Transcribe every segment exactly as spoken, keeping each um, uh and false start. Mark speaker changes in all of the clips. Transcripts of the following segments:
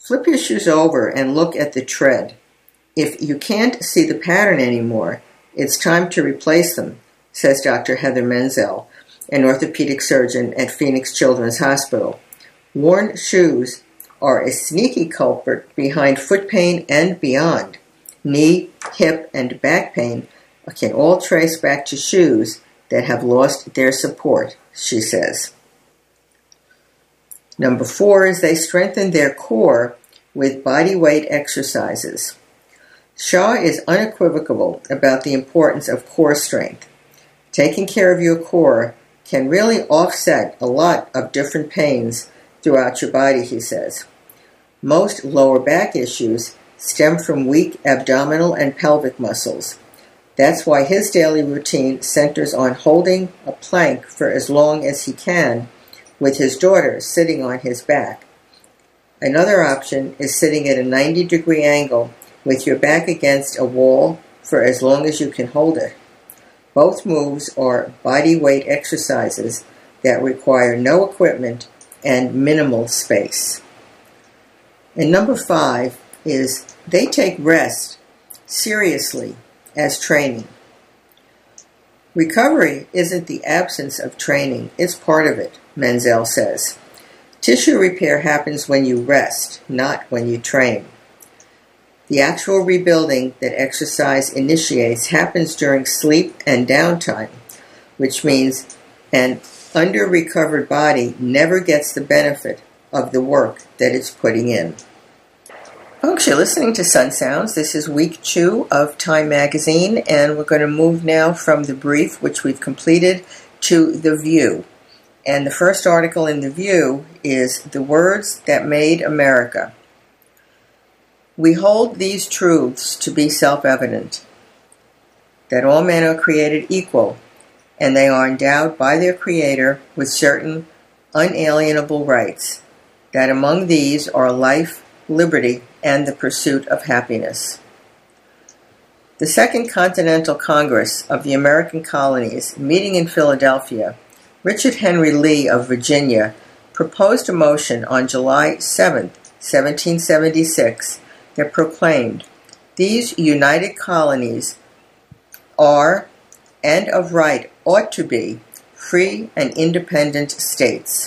Speaker 1: Flip your shoes over and look at the tread. If you can't see the pattern anymore, it's time to replace them, says Doctor Heather Menzel, an orthopedic surgeon at Phoenix Children's Hospital. Worn shoes are a sneaky culprit behind foot pain and beyond. Knee, hip, and back pain can all trace back to shoes that have lost their support, she says. Number four is they strengthen their core with body weight exercises. Shaw is unequivocal about the importance of core strength. Taking care of your core can really offset a lot of different pains throughout your body, he says. Most lower back issues stem from weak abdominal and pelvic muscles. That's why his daily routine centers on holding a plank for as long as he can with his daughter sitting on his back. Another option is sitting at a ninety degree angle with your back against a wall for as long as you can hold it. Both moves are body weight exercises that require no equipment and minimal space. And number five is they take rest seriously as training. Recovery isn't the absence of training, it's part of it, Menzel says. Tissue repair happens when you rest, not when you train. The actual rebuilding that exercise initiates happens during sleep and downtime, which means an under-recovered body never gets the benefit of the work that it's putting in. Folks, you're listening to Sun Sounds. This is week two of Time Magazine, and we're going to move now from the brief, which we've completed, to The View. And the first article in The View is The Words That Made America. We hold these truths to be self-evident, that all men are created equal, and they are endowed by their Creator with certain unalienable rights, that among these are life, liberty, and the pursuit of happiness. The Second Continental Congress of the American Colonies, meeting in Philadelphia, Richard Henry Lee of Virginia proposed a motion on July seventh, seventeen seventy-six, that proclaimed, "These united colonies are, and of right ought to be, free and independent states."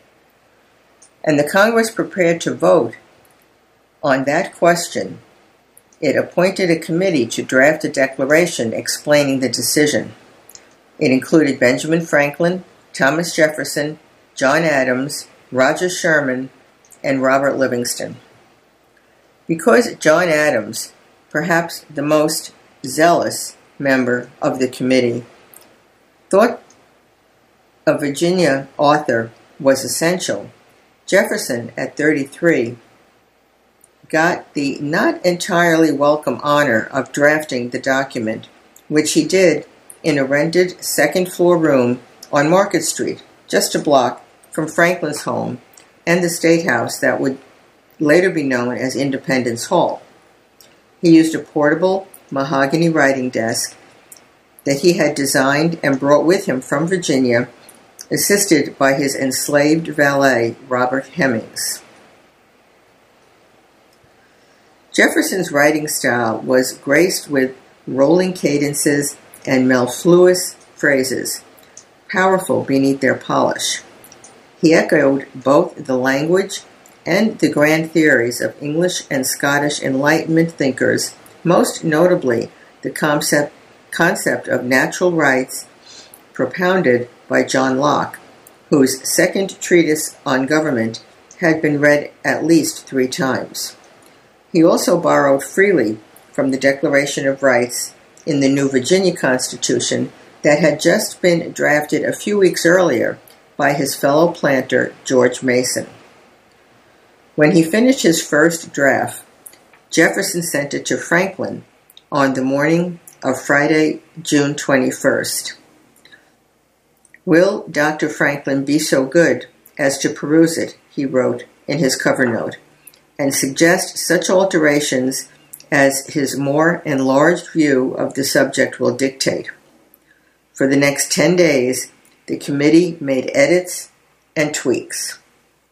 Speaker 1: And the Congress prepared to vote on that question. It appointed a committee to draft a declaration explaining the decision. It included Benjamin Franklin, Thomas Jefferson, John Adams, Roger Sherman, and Robert Livingston. Because John Adams, perhaps the most zealous member of the committee, thought a Virginia author was essential, Jefferson, at thirty-three, got the not entirely welcome honor of drafting the document, which he did in a rented second-floor room on Market Street, just a block from Franklin's home and the State House that would later be known as Independence Hall. He used a portable mahogany writing desk that he had designed and brought with him from Virginia, assisted by his enslaved valet, Robert Hemings. Jefferson's writing style was graced with rolling cadences and mellifluous phrases, powerful beneath their polish. He echoed both the language and the grand theories of English and Scottish Enlightenment thinkers, most notably the concept, concept of natural rights propounded by John Locke, whose second treatise on government had been read at least three times. He also borrowed freely from the Declaration of Rights in the new Virginia Constitution that had just been drafted a few weeks earlier by his fellow planter, George Mason. When he finished his first draft, Jefferson sent it to Franklin on the morning of Friday, June twenty-first. "Will Doctor Franklin be so good as to peruse it," he wrote in his cover note, "and suggest such alterations as his more enlarged view of the subject will dictate?" For the next ten days, the committee made edits and tweaks.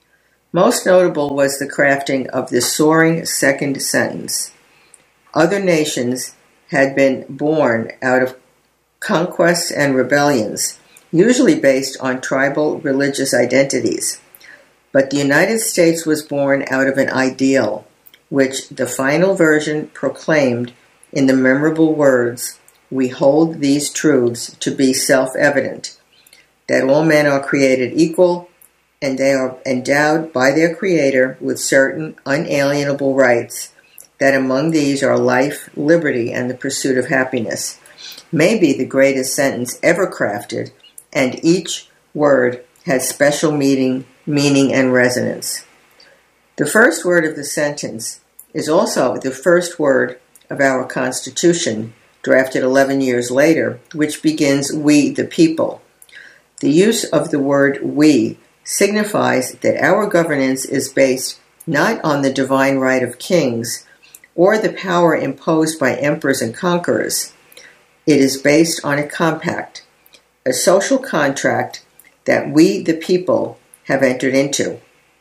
Speaker 1: Most notable was the crafting of the soaring second sentence. Other nations had been born out of conquests and rebellions, usually based on tribal religious identities. But the United States was born out of an ideal, which the final version proclaimed in the memorable words, "We hold these truths to be self-evident, that all men are created equal, and they are endowed by their Creator with certain unalienable rights, that among these are life, liberty, and the pursuit of happiness," may be the greatest sentence ever crafted, and each word has special meaning, meaning and resonance. The first word of the sentence is also the first word of our Constitution, drafted eleven years later, which begins, "We the people." The use of the word "we" signifies that our governance is based not on the divine right of kings or the power imposed by emperors and conquerors. It is based on a compact, a social contract that we, the people, have entered into.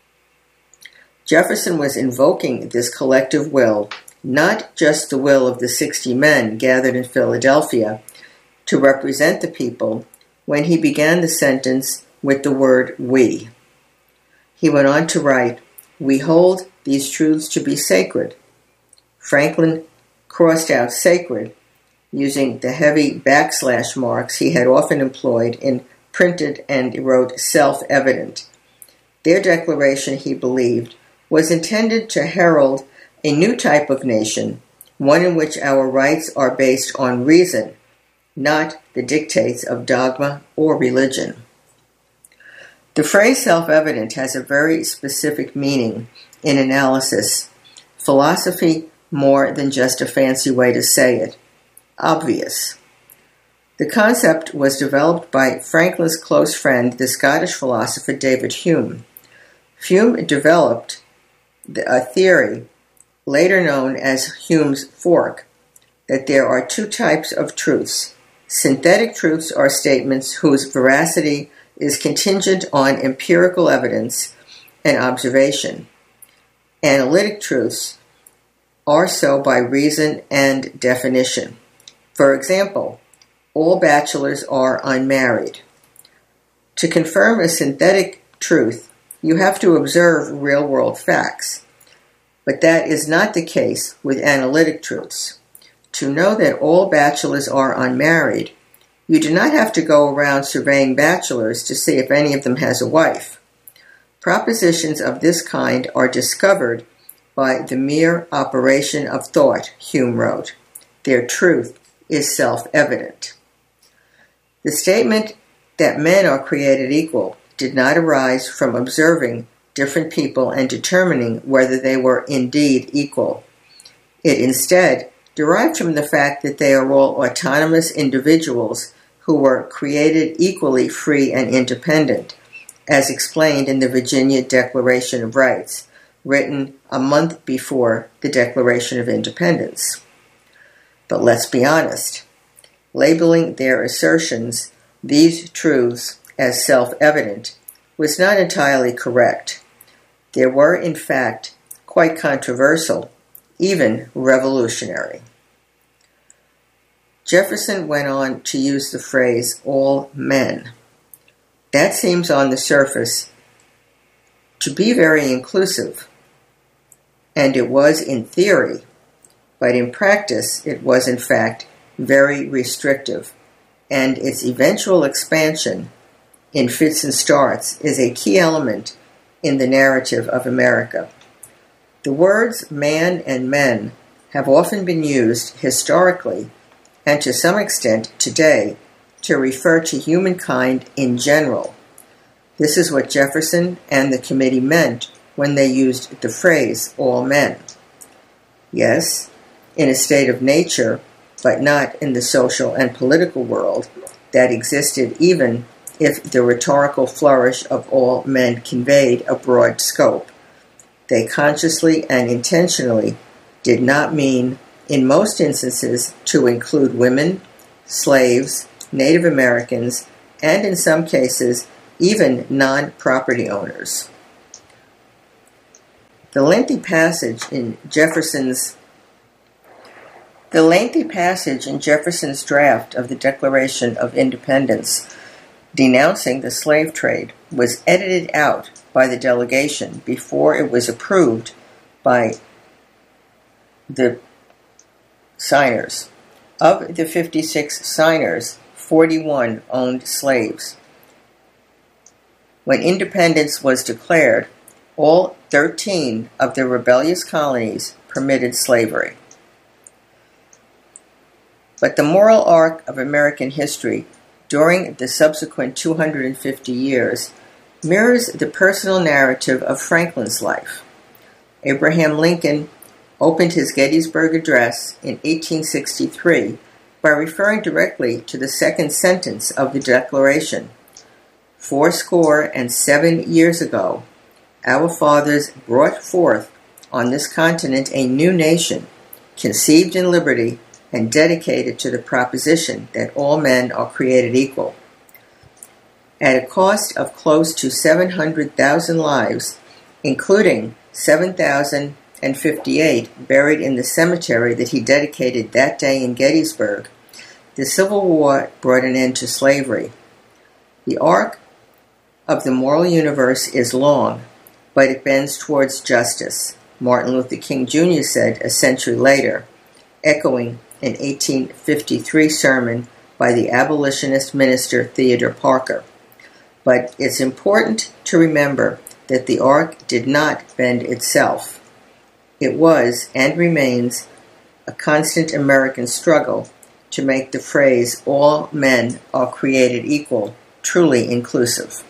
Speaker 1: Jefferson was invoking this collective will, not just the will of the sixty men gathered in Philadelphia to represent the people, when he began the sentence with the word "we." He went on to write, "We hold these truths to be sacred." Franklin crossed out "sacred" using the heavy backslash marks he had often employed in printed, and wrote "self-evident." Their declaration, he believed, was intended to herald a new type of nation, one in which our rights are based on reason, not the dictates of dogma or religion. The phrase self-evident has a very specific meaning in analysis, philosophy more than just a fancy way to say it, obvious. The concept was developed by Franklin's close friend, the Scottish philosopher David Hume. Hume developed a theory, later known as Hume's fork, that there are two types of truths. Synthetic truths are statements whose veracity is contingent on empirical evidence and observation. Analytic truths are so by reason and definition. For example, all bachelors are unmarried. To confirm a synthetic truth, you have to observe real-world facts. But that is not the case with analytic truths. To know that all bachelors are unmarried, you do not have to go around surveying bachelors to see if any of them has a wife. Propositions of this kind are discovered by the mere operation of thought, Hume wrote. Their truth is self-evident. The statement that men are created equal did not arise from observing different people and determining whether they were indeed equal. It instead derived from the fact that they are all autonomous individuals who were created equally free and independent, as explained in the Virginia Declaration of Rights, written a month before the Declaration of Independence. But let's be honest, labeling their assertions, these truths, as self-evident was not entirely correct. They were, in fact, quite controversial, even revolutionary. Jefferson went on to use the phrase, all men. That seems on the surface to be very inclusive, and it was in theory, but in practice it was in fact very restrictive, and its eventual expansion in fits and starts is a key element in the narrative of America. The words man and men have often been used historically and to some extent today to refer to humankind in general. This is what Jefferson and the committee meant when they used the phrase all men. Yes, in a state of nature, but not in the social and political world that existed even if the rhetorical flourish of all men conveyed a broad scope. They consciously and intentionally did not mean, in most instances, to include women, slaves, Native Americans, and in some cases, even non-property owners. The lengthy passage in Jefferson's The lengthy passage in Jefferson's draft of the Declaration of Independence denouncing the slave trade was edited out by the delegation before it was approved by the signers. Of the fifty-six signers, forty-one owned slaves. When independence was declared, all thirteen of the rebellious colonies permitted slavery. But the moral arc of American history during the subsequent two hundred fifty years mirrors the personal narrative of Franklin's life. Abraham Lincoln opened his Gettysburg Address in eighteen sixty-three by referring directly to the second sentence of the Declaration. Fourscore and seven years ago, our fathers brought forth on this continent a new nation, conceived in liberty and dedicated to the proposition that all men are created equal. At a cost of close to seven hundred thousand lives, including seven thousand fifty-eight buried in the cemetery that he dedicated that day in Gettysburg, the Civil War brought an end to slavery. The arc of the moral universe is long, but it bends towards justice, Martin Luther King Junior said a century later, echoing an eighteen fifty-three sermon by the abolitionist minister Theodore Parker. But it's important to remember that the arc did not bend itself. It was, and remains, a constant American struggle to make the phrase, all men are created equal, truly inclusive.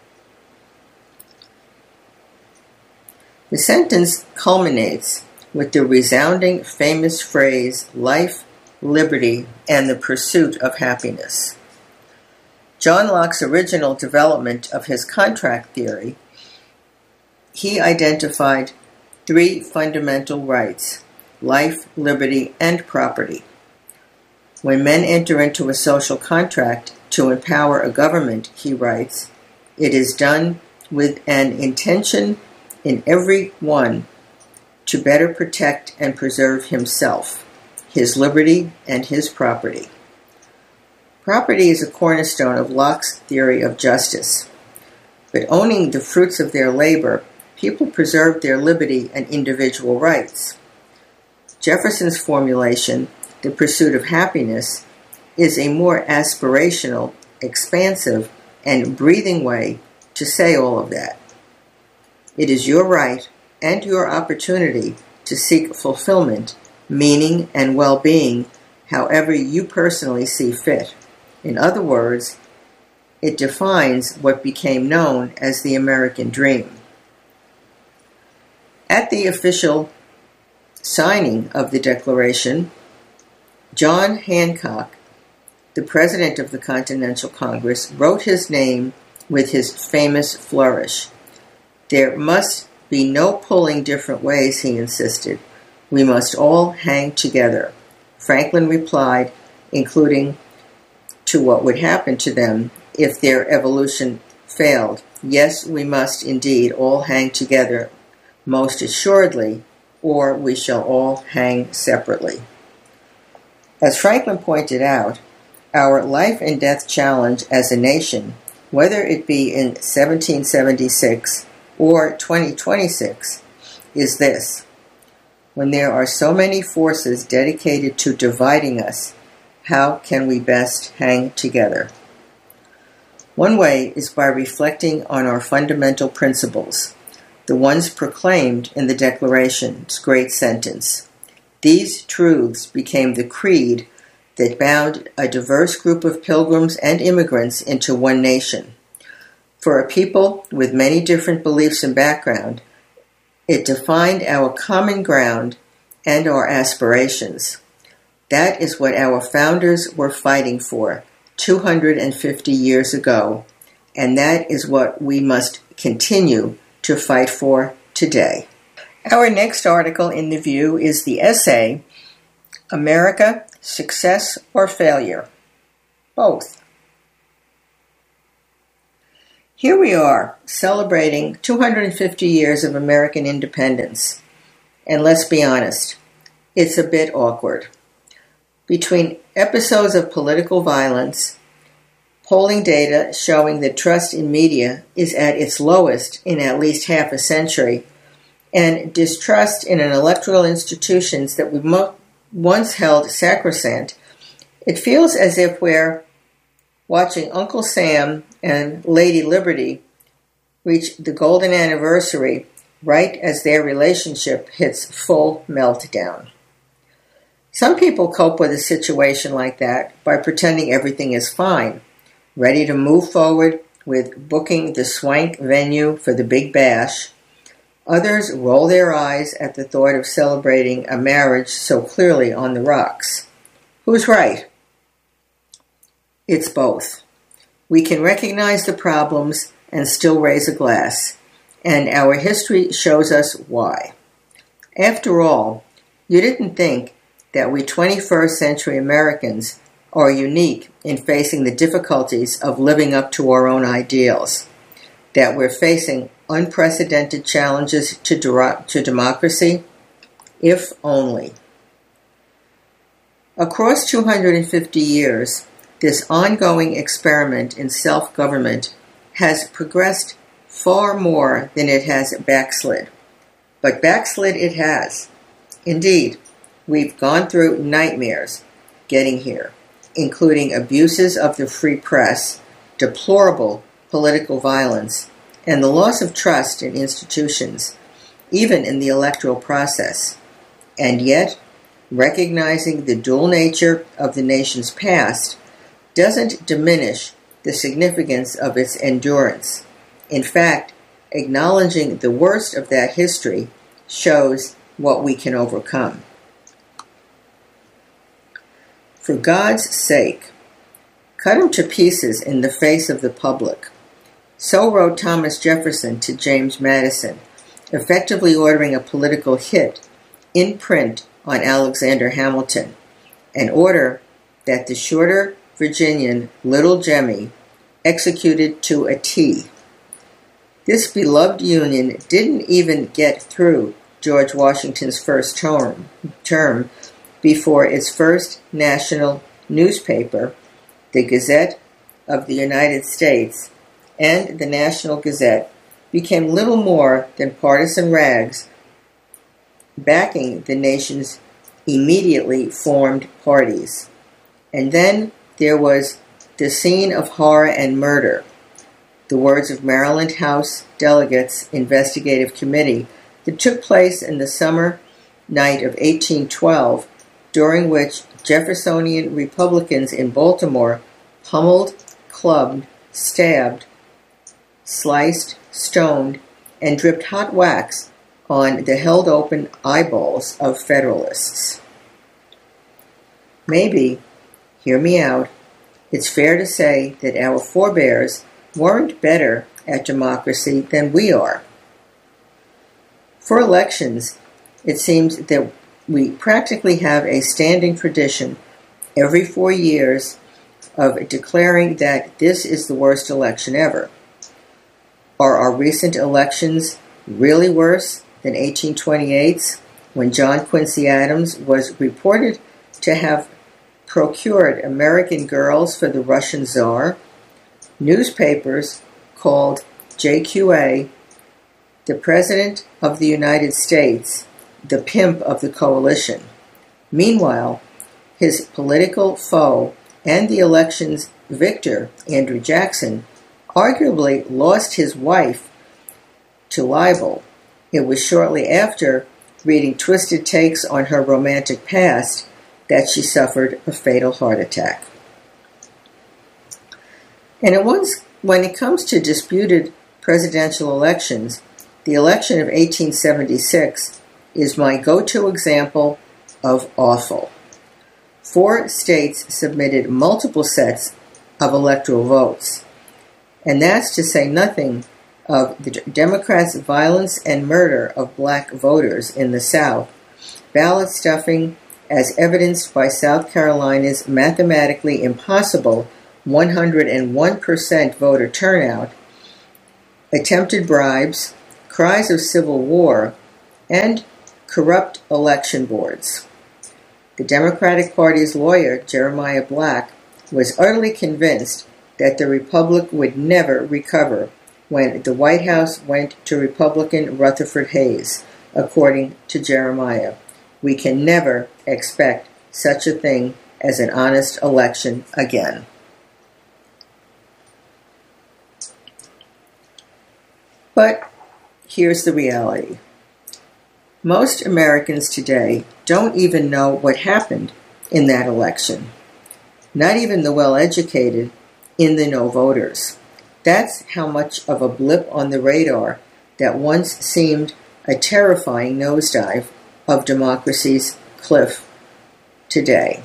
Speaker 1: The sentence culminates with the resounding famous phrase, life, liberty, and the pursuit of happiness. John Locke's original development of his contract theory, he identified three fundamental rights, life, liberty, and property. When men enter into a social contract to empower a government, he writes, it is done with an intention in every one to better protect and preserve himself, his liberty, and his property. Property is a cornerstone of Locke's theory of justice. But owning the fruits of their labor, people preserved their liberty and individual rights. Jefferson's formulation, the pursuit of happiness, is a more aspirational, expansive, and breathing way to say all of that. It is your right and your opportunity to seek fulfillment, meaning, and well-being however you personally see fit. In other words, it defines what became known as the American dream. At the official signing of the Declaration, John Hancock, the president of the Continental Congress, wrote his name with his famous flourish. There must be no pulling different ways, he insisted. We must all hang together. Franklin replied, including to what would happen to them if their evolution failed. Yes, we must indeed all hang together, most assuredly, or we shall all hang separately. As Franklin pointed out, our life and death challenge as a nation, whether it be in seventeen seventy-six or twenty twenty-six, is this. When there are so many forces dedicated to dividing us, how can we best hang together? One way is by reflecting on our fundamental principles, the ones proclaimed in the Declaration's great sentence. These truths became the creed that bound a diverse group of pilgrims and immigrants into one nation. For a people with many different beliefs and background, it defined our common ground and our aspirations. That is what our founders were fighting for two hundred fifty years ago, and that is what we must continue to fight for today. Our next article in the View is the essay, America, Success or Failure? Both. Here we are, celebrating two hundred fifty years of American independence. And let's be honest, it's a bit awkward. Between episodes of political violence, polling data showing that trust in media is at its lowest in at least half a century, and distrust in an electoral institutions that we mo- once held sacrosanct, it feels as if we're watching Uncle Sam and Lady Liberty reach the golden anniversary right as their relationship hits full meltdown. Some people cope with a situation like that by pretending everything is fine, ready to move forward with booking the swank venue for the big bash. Others roll their eyes at the thought of celebrating a marriage so clearly on the rocks. Who's right? It's both. We can recognize the problems and still raise a glass, and our history shows us why. After all, you didn't think that we twenty-first century Americans are unique in facing the difficulties of living up to our own ideals, that we're facing unprecedented challenges to, de- to democracy? If only. Across two hundred fifty years, this ongoing experiment in self-government has progressed far more than it has backslid. But backslid it has. Indeed, we've gone through nightmares getting here, including abuses of the free press, deplorable political violence, and the loss of trust in institutions, even in the electoral process. And yet, recognizing the dual nature of the nation's past doesn't diminish the significance of its endurance. In fact, acknowledging the worst of that history shows what we can overcome. For God's sake, cut him to pieces in the face of the public. So wrote Thomas Jefferson to James Madison, effectively ordering a political hit in print on Alexander Hamilton, an order that the shorter Virginian Little Jemmy executed to a T. This beloved Union didn't even get through George Washington's first term, term before its first national newspaper, the Gazette of the United States, and the National Gazette became little more than partisan rags backing the nation's immediately formed parties. And then there was the scene of horror and murder, the words of Maryland House Delegates Investigative Committee, that took place in the summer night of eighteen twelve, during which Jeffersonian Republicans in Baltimore pummeled, clubbed, stabbed, sliced, stoned, and dripped hot wax on the held open eyeballs of Federalists. Maybe, hear me out, it's fair to say that our forebears weren't better at democracy than we are. For elections, it seems that we practically have a standing tradition every four years of declaring that this is the worst election ever. Are our recent elections really worse than eighteen twenty-eight's, when John Quincy Adams was reported to have procured American girls for the Russian Tsar? Newspapers called J Q A the President of the United States the pimp of the coalition. Meanwhile, his political foe and the election's victor, Andrew Jackson, arguably lost his wife to libel. It was shortly after reading twisted takes on her romantic past that she suffered a fatal heart attack. And it was, when it comes to disputed presidential elections, the election of eighteen seventy-six is my go-to example of awful. Four states submitted multiple sets of electoral votes, and that's to say nothing of the Democrats' violence and murder of black voters in the South, ballot stuffing as evidenced by South Carolina's mathematically impossible one hundred one percent voter turnout, attempted bribes, cries of civil war, and corrupt election boards. The Democratic Party's lawyer, Jeremiah Black, was utterly convinced that the Republic would never recover when the White House went to Republican Rutherford Hayes, according to Jeremiah. We can never expect such a thing as an honest election again. But here's the reality. Most Americans today don't even know what happened in that election. Not even the well-educated in the no voters. That's how much of a blip on the radar that once seemed a terrifying nosedive of democracy's cliff today.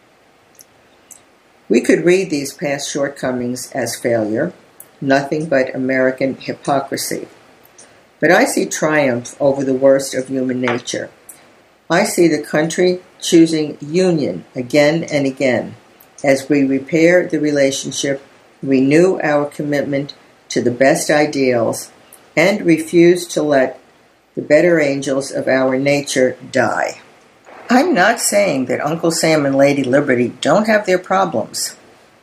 Speaker 1: We could read these past shortcomings as failure, nothing but American hypocrisy. But I see triumph over the worst of human nature. I see the country choosing union again and again as we repair the relationship, renew our commitment to the best ideals, and refuse to let the better angels of our nature die. I'm not saying that Uncle Sam and Lady Liberty don't have their problems.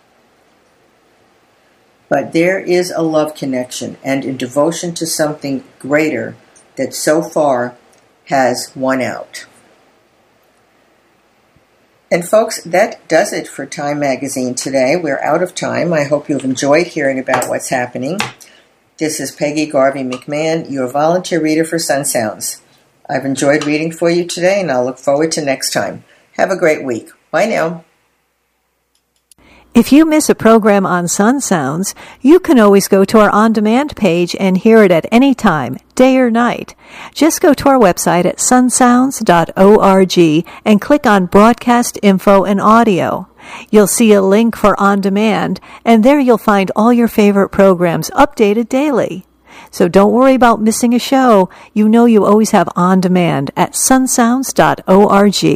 Speaker 1: But there is a love connection and a devotion to something greater that so far has won out. And folks, that does it for Time Magazine today. We're out of time. I hope you've enjoyed hearing about what's happening. This is Peggy Garvey McMahon, your volunteer reader for Sun Sounds. I've enjoyed reading for you today, and I'll look forward to next time. Have a great week. Bye now.
Speaker 2: If you miss a program on Sun Sounds, you can always go to our on-demand page and hear it at any time, day or night. Just go to our website at sun sounds dot org and click on Broadcast Info and Audio. You'll see a link for On Demand, and there you'll find all your favorite programs updated daily. So don't worry about missing a show. You know you always have On Demand at sun sounds dot org.